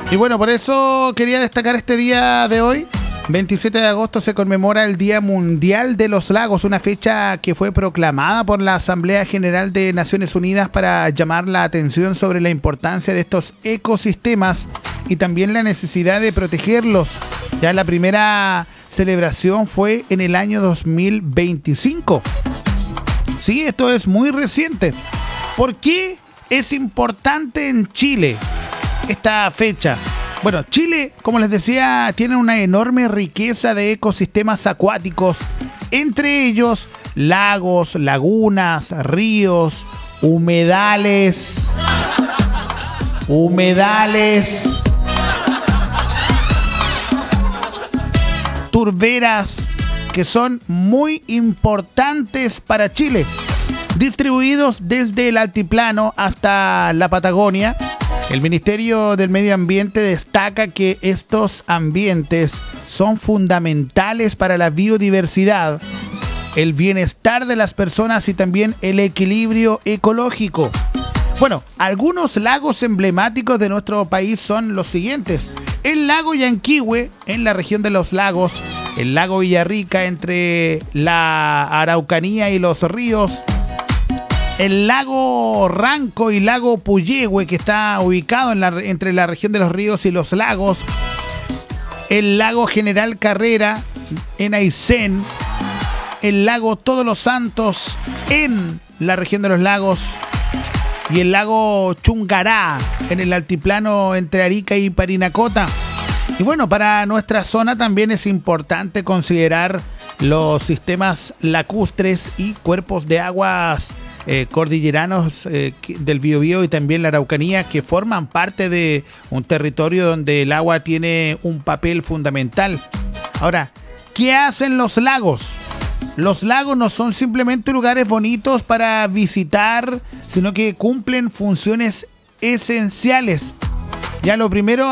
Y bueno, por eso quería destacar este día de hoy. 27 de agosto se conmemora el Día Mundial de los Lagos, una fecha que fue proclamada por la Asamblea General de Naciones Unidas para llamar la atención sobre la importancia de estos ecosistemas y también la necesidad de protegerlos. Ya la primera celebración fue en el año 2025. Sí, esto es muy reciente. ¿Por qué es importante en Chile esta fecha? Bueno, Chile, como les decía, tiene una enorme riqueza de ecosistemas acuáticos, entre ellos lagos, lagunas, ríos, humedales, turberas, que son muy importantes para Chile, distribuidos desde el altiplano hasta la Patagonia. El Ministerio del Medio Ambiente destaca que estos ambientes son fundamentales para la biodiversidad, el bienestar de las personas y también el equilibrio ecológico. Bueno, algunos lagos emblemáticos de nuestro país son los siguientes: el lago Yanquihue en la región de los lagos, el lago Villarrica entre la Araucanía y los ríos, el lago Ranco y lago Puyehue, que está ubicado entre la región de los ríos y los lagos, el lago General Carrera en Aysén, el lago Todos los Santos en la región de los lagos y el lago Chungará en el altiplano entre Arica y Parinacota. Y bueno, para nuestra zona también es importante considerar los sistemas lacustres y cuerpos de aguas cordilleranos del Biobío y también la Araucanía, que forman parte de un territorio donde el agua tiene un papel fundamental. Ahora, ¿qué hacen los lagos? Los lagos no son simplemente lugares bonitos para visitar, sino que cumplen funciones esenciales. Ya lo primero